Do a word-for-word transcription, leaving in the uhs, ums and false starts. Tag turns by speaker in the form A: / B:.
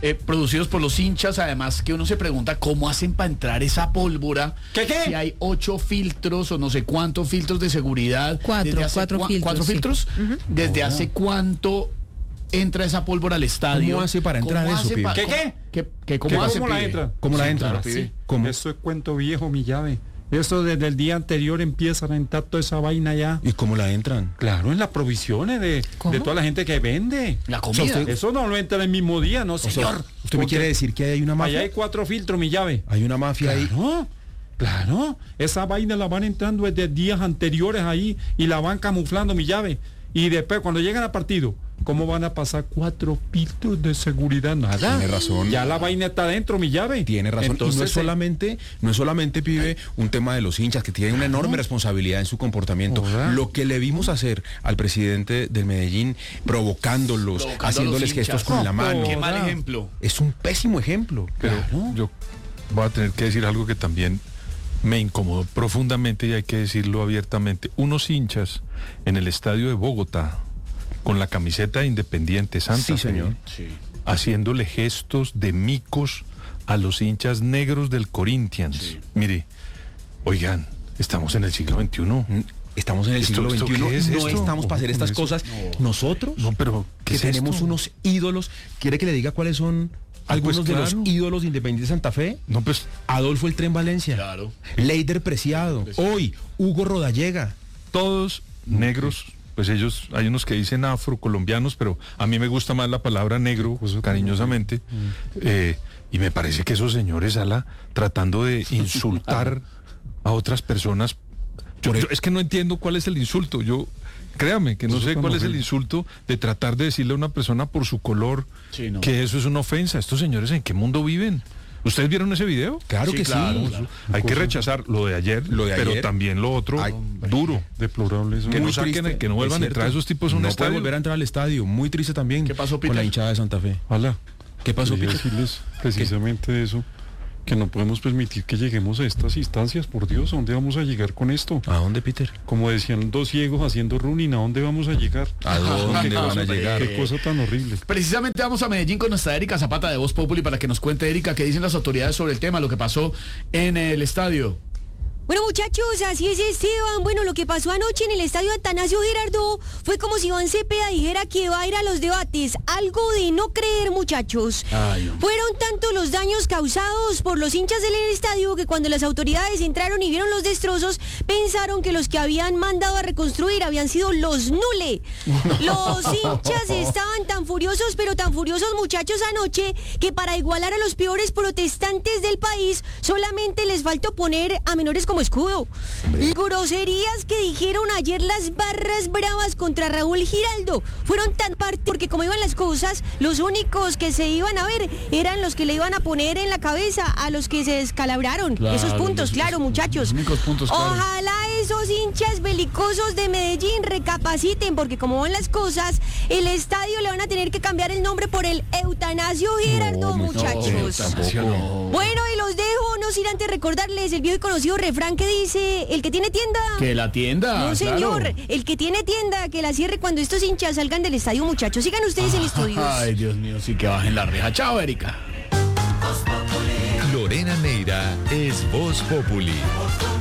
A: eh, producidos por los hinchas, además que uno se pregunta cómo hacen para entrar esa pólvora.
B: ¿Qué, qué?
A: Si hay ocho filtros o no sé cuántos filtros de seguridad.
C: Cuatro,
A: desde hace
C: cuatro
A: cua-
C: filtros,
A: ¿Cuatro
C: sí.
A: filtros?
C: Uh-huh.
A: ¿Desde
B: Oh.
A: hace cuánto entra esa pólvora al estadio?
D: ¿Cómo hace para entrar
A: ¿Cómo
D: eso,
A: hace
D: pibe?
A: pa-
B: ¿Qué,
A: cómo-
B: qué?
A: ¿Qué, qué- cómo
B: ¿Qué,
A: hace,
B: cómo la
A: pibe?
B: entra?
D: ¿Cómo la
A: Sí,
D: entra?
A: claro, pibe.
D: Sí. ¿Cómo?
B: Eso es cuento viejo, mi llave. Eso desde el día anterior empiezan a entrar toda esa vaina ya.
D: ¿Y cómo la entran?
B: Claro, en las provisiones de,
C: ¿Cómo?
B: de toda la gente que vende.
A: La
D: O
A: comida.
D: sea, usted-
B: Eso no lo entra en el mismo día, no,
D: O sea,
B: señor.
D: ¿usted me
B: Porque
D: quiere decir que hay una
B: allá
D: mafia?
B: hay cuatro filtros, mi llave.
D: Hay una mafia ahí.
B: Claro, claro. Esa vaina la van entrando desde días anteriores ahí y la van camuflando, mi llave. Y después, cuando llegan al partido, ¿cómo van a pasar cuatro filtros de seguridad? Nada.
D: Tiene razón.
B: Ya la vaina está dentro, mi llave.
D: Tiene razón.
B: Entonces,
D: y no es
B: eh,
D: solamente, no es solamente, pibe, un tema de los hinchas que tienen una enorme responsabilidad en su comportamiento.
B: Joda.
D: Lo que le vimos hacer al presidente del Medellín, provocándolos,
A: Provocando a
D: haciéndoles
A: los hinchas.
D: gestos con la mano.
A: Qué mal
B: Joda.
A: ejemplo.
D: Es un pésimo ejemplo.
E: Pero
B: Claro.
E: yo voy a tener que decir algo que también me incomodó profundamente y hay que decirlo abiertamente. Unos hinchas en el estadio de Bogotá con la camiseta de Independiente Santa
D: Sí,
E: Fe,
D: señor.
A: Sí.
E: haciéndole gestos de micos a los hinchas negros del Corinthians.
A: Sí.
E: Mire, oigan, estamos en el siglo veintiuno.
D: Estamos en el
E: ¿Esto-
D: siglo
E: esto
D: veintiuno
E: qué es
D: no
E: esto?
D: estamos para hacer
E: Ojo con
D: estas
E: eso.
D: cosas. Nosotros,
E: No, pero ¿qué
D: que
E: es
D: tenemos
E: esto?
D: unos ídolos, ¿quiere que le diga cuáles son
E: Ah,
D: algunos
E: pues
D: de los
E: claro.
D: ídolos de Independiente Santa Fe?
E: No, pues
D: Adolfo el Tren Valencia,
A: Claro.
D: Leider Preciado, hoy Hugo Rodallega.
E: todos negros, pues ellos, hay unos que dicen afrocolombianos, pero a mí me gusta más la palabra negro, pues, cariñosamente, eh, y me parece que esos señores, Ala, tratando de insultar a otras personas, yo, yo es que no entiendo cuál es el insulto, yo, créame, que no
B: Eso
E: sé
B: es
E: cuál
B: tan
E: es el
B: horrible.
E: insulto de tratar de decirle a una persona por su color
A: Sí, no.
E: que eso es una ofensa. Estos señores, ¿en qué mundo viven? ¿Ustedes vieron ese video?
D: Claro
A: Sí,
D: que
A: claro,
D: sí.
A: claro.
E: Hay que rechazar lo de ayer,
D: Lo de
E: pero
D: ayer.
E: también lo otro,
D: Ay,
E: duro.
B: Deplorable eso.
E: Que no
D: Muy
E: saquen,
D: triste,
E: que no vuelvan
D: es
E: a entrar
D: cierto.
E: esos tipos a un
D: no
E: estadio.
D: puede volver a entrar al estadio. Muy triste también.
A: ¿Qué pasó,
D: con la
A: Peter?
D: hinchada de Santa Fe?
B: Hola.
D: ¿Qué pasó,
B: Quería
D: Peter?
B: decirles precisamente eso, que no podemos permitir que lleguemos a estas instancias, por Dios, ¿a dónde vamos a llegar con esto?
D: ¿A dónde, Peter?
B: Como decían dos ciegos haciendo running, ¿a dónde vamos a llegar?
D: ¿A dónde
B: ¿Qué
D: van
B: cosa-
D: a llegar?
B: Qué cosa tan horrible.
A: Precisamente vamos a Medellín con nuestra Erika Zapata de Voz Populi para que nos cuente, Erika, qué dicen las autoridades sobre el tema, lo que pasó en el estadio.
F: Bueno, muchachos, así es, Esteban. Bueno, lo que pasó anoche en el estadio Atanasio Girardot fue como si Iván Cepeda dijera que va a ir a los debates. Algo de no creer, muchachos.
A: Ay, hombre.
F: Fueron tanto los daños causados por los hinchas del estadio que cuando las autoridades entraron y vieron los destrozos, pensaron que los que habían mandado a reconstruir habían sido los Nule. Los hinchas estaban tan furiosos, pero tan furiosos, muchachos, anoche, que para igualar a los peores protestantes del país, solamente les faltó poner a menores como escudo. Y groserías que dijeron ayer las barras bravas contra Raúl Giraldo fueron tan parte porque como iban las cosas, los únicos que se iban a ver eran los que le iban a poner en la cabeza a los que se descalabraron.
A: Claro,
F: Esos puntos,
A: los-
F: claro,
A: los
F: muchachos.
A: únicos puntos, claro.
F: Ojalá esos hinchas belicosos de Medellín recapaciten, porque como van las cosas, el estadio le van a tener que cambiar el nombre por el Eutanasio Girardot, muchachos.
A: tampoco.
F: Bueno, y los dejo, no sin antes recordarles el viejo y conocido refrán que dice, el que tiene tienda...
A: Que la tienda.
F: No,
A: claro.
F: señor, el que tiene tienda, que la cierre cuando estos hinchas salgan del estadio, muchachos. Sigan ustedes en estudios.
A: Ay, Dios mío, sí que bajen la reja. Chao, Erika.
G: Lorena Neira es Voz Populi.